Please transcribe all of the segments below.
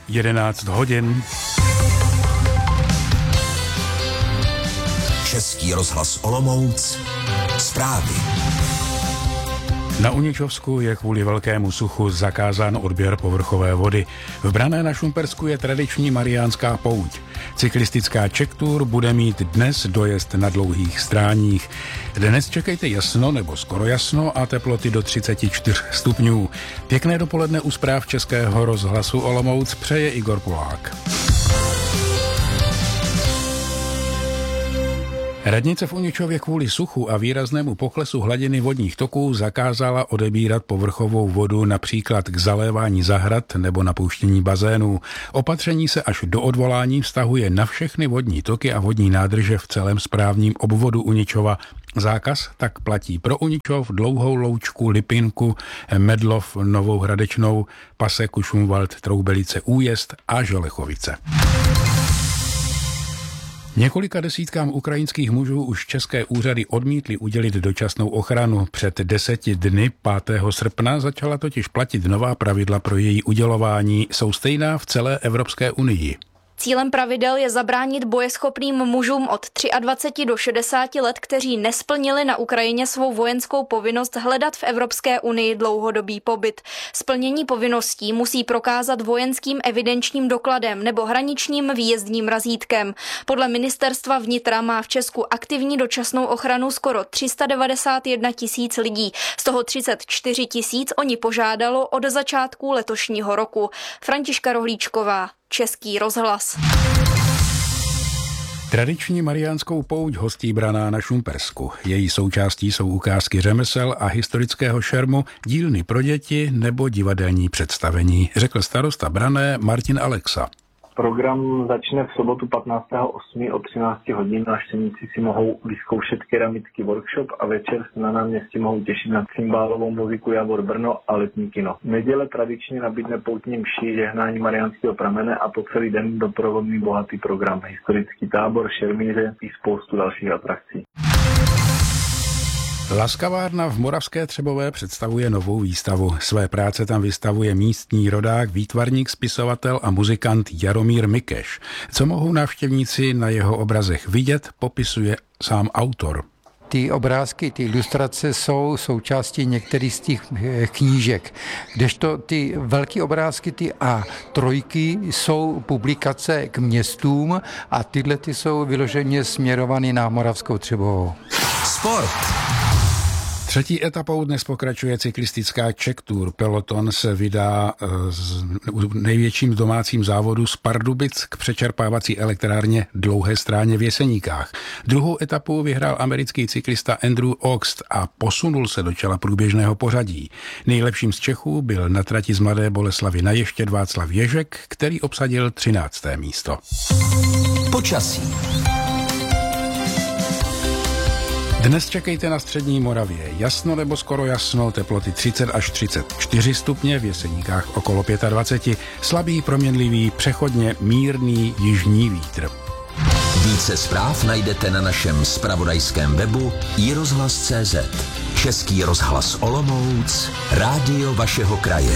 11 hodin. Český rozhlas Olomouc. Zprávy. Na Uničovsku je kvůli velkému suchu zakázán odběr povrchové vody. V Branné na Šumpersku je tradiční mariánská pouť. Cyklistická Czech Tour bude mít dnes dojezd na dlouhých stráních. Dnes čekejte jasno nebo skoro jasno a teploty do 34 stupňů. Pěkné dopoledne u zpráv Českého rozhlasu Olomouc přeje Igor Pulák. Radnice v Uničově kvůli suchu a výraznému poklesu hladiny vodních toků zakázala odebírat povrchovou vodu například k zalévání zahrad nebo napouštění bazénů. Opatření se až do odvolání vztahuje na všechny vodní toky a vodní nádrže v celém správním obvodu Uničova. Zákaz tak platí pro Uničov, Dlouhou Loučku, Lipinku, Medlov, Novou Hradečnou, Paseku, Šumvald, Troubelice, Újezd a Želechovice. Několika desítkám ukrajinských mužů už české úřady odmítly udělit dočasnou ochranu. Před 10 dny 5. srpna začala totiž platit nová pravidla pro její udělování. Jsou stejná v celé Evropské unii. Cílem pravidel je zabránit bojeschopným mužům od 23 do 60 let, kteří nesplnili na Ukrajině svou vojenskou povinnost hledat v Evropské unii dlouhodobý pobyt. Splnění povinností musí prokázat vojenským evidenčním dokladem nebo hraničním výjezdním razítkem. Podle ministerstva vnitra má v Česku aktivní dočasnou ochranu skoro 391 tisíc lidí. Z toho 34 tisíc oni požádalo od začátku letošního roku. Františka Rohlíčková, Český rozhlas. Tradiční mariánskou pouť hostí Branná na Šumpersku. Její součástí jsou ukázky řemesel a historického šermu, dílny pro děti nebo divadelní představení, řekl starosta Branné Martin Alexa. Program začne v sobotu 15.8. od 13 hodin. Návštěvníci si mohou vyzkoušet keramický workshop a večer se na náměstí mohou těšit na cymbálovou muziku Javor Brno a letní kino. Neděle tradičně nabídne poutní mši, žehnání mariánského pramene a po celý den doprovodný bohatý program, historický tábor, šermíře i spoustu dalších atrakcí. Laskavárna v Moravské Třebové představuje novou výstavu. Své práce tam vystavuje místní rodák, výtvarník, spisovatel a muzikant Jaromír Mikeš. Co mohou návštěvníci na jeho obrazech vidět, popisuje sám autor. Ty obrázky, ty ilustrace jsou součástí některých z těch knížek, kdežto ty velké obrázky, ty A3 jsou publikace k městům a tyhle ty jsou vyloženě směrované na Moravskou Třebovou. Sport. Třetí etapou dnes pokračuje cyklistická Czech Tour. Peloton se vydá s největším domácím závodu z Pardubic k přečerpávací elektrárně Dlouhé Stráně v Jeseníkách. Druhou etapu vyhrál americký cyklista Andrew Oxt a posunul se do čela průběžného pořadí. Nejlepším z Čechů byl na trati z Mladé Boleslavi na Ještěd Václav Ježek, který obsadil 13. místo. Počasí. Dnes čekejte na střední Moravě. Jasno nebo skoro jasno, teploty 30 až 34 stupně, v Jeseníkách okolo 25, slabý, proměnlivý, přechodně mírný jižní vítr. Více zpráv najdete na našem zpravodajském webu iRozhlas.cz. Český rozhlas Olomouc, rádio vašeho kraje.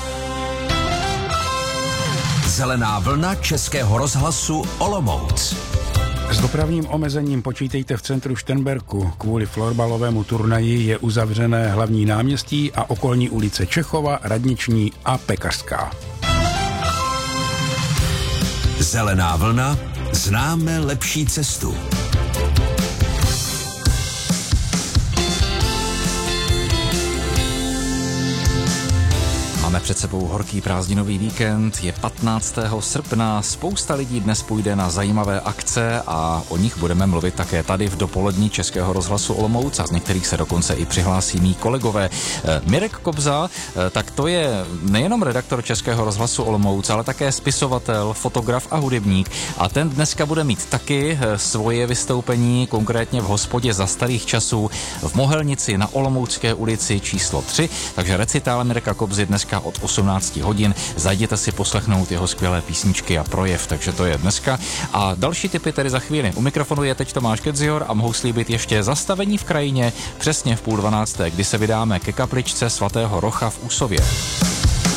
Zelená vlna Českého rozhlasu Olomouc. S dopravním omezením počítejte v centru Šternberku. Kvůli florbalovému turnaji je uzavřené hlavní náměstí a okolní ulice Čechova, Radniční a Pekařská. Zelená vlna, známe lepší cestu. Máme před sebou horký prázdninový víkend, je 15. srpna, spousta lidí dnes půjde na zajímavé akce a o nich budeme mluvit také tady v dopolední Českého rozhlasu Olomouc a z některých se dokonce i přihlásí mý kolegové. Mirek Kobza, tak to je nejenom redaktor Českého rozhlasu Olomouc, ale také spisovatel, fotograf a hudebník a ten dneska bude mít taky svoje vystoupení, konkrétně v hospodě Za starých časů v Mohelnici na Olomoucké ulici číslo 3, takže recitál Mirka Kobzy dneska od 18 hodin. Zajděte si poslechnout jeho skvělé písničky a projev, takže to je dneska. A další tipy tedy za chvíli. U mikrofonu je teď Tomáš Kedzior a mohou slíbit ještě zastavení v krajině přesně v 11:30, kdy se vydáme ke kapličce svatého Rocha v Úsově.